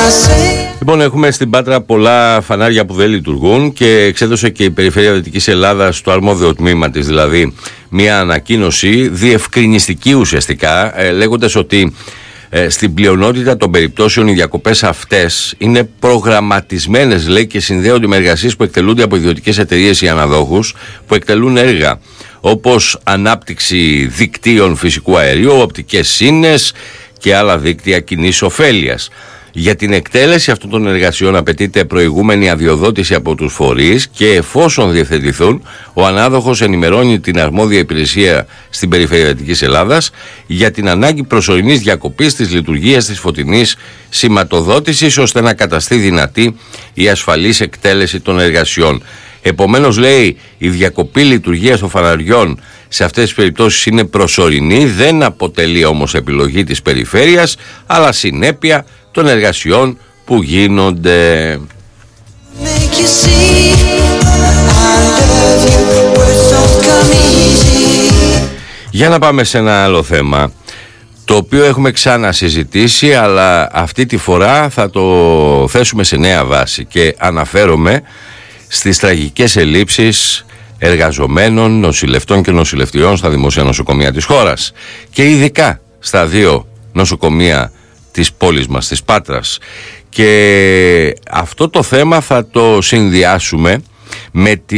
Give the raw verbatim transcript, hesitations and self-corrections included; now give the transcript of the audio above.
Λοιπόν, έχουμε στην Πάτρα πολλά φανάρια που δεν λειτουργούν και εξέδωσε και η Περιφέρεια Δυτικής Ελλάδας, το αρμόδιο τμήμα της δηλαδή, μια ανακοίνωση διευκρινιστική ουσιαστικά, ε, λέγοντας ότι ε, στην πλειονότητα των περιπτώσεων οι διακοπές αυτές είναι προγραμματισμένες, λέει, και συνδέονται με εργασίες που εκτελούνται από ιδιωτικές εταιρείες ή αναδόχους που εκτελούν έργα όπως ανάπτυξη δικτύων φυσικού αερίου, οπτικές σύνες και άλλα δίκτυα κοινής ωφέλειας. Για την εκτέλεση αυτών των εργασιών απαιτείται προηγούμενη αδειοδότηση από τους φορείς και εφόσον διευθετηθούν, ο ανάδοχος ενημερώνει την αρμόδια υπηρεσία στην Περιφέρεια Δυτικής Ελλάδας για την ανάγκη προσωρινής διακοπής της λειτουργίας της φωτεινής σηματοδότησης, ώστε να καταστεί δυνατή η ασφαλής εκτέλεση των εργασιών. Επομένως, λέει, η διακοπή λειτουργίας των φαναριών σε αυτές τις περιπτώσεις είναι προσωρινή, δεν αποτελεί όμως επιλογή της περιφέρειας, αλλά συνέπεια των εργασιών που γίνονται. Για να πάμε σε ένα άλλο θέμα, το οποίο έχουμε ξανασυζητήσει, αλλά αυτή τη φορά θα το θέσουμε σε νέα βάση και αναφέρομαι στις τραγικές ελλείψεις εργαζομένων, νοσηλευτών και νοσηλευτριών στα δημόσια νοσοκομεία της χώρας και ειδικά στα δύο νοσοκομεία της πόλης μας, της Πάτρας. Και αυτό το θέμα θα το συνδυάσουμε με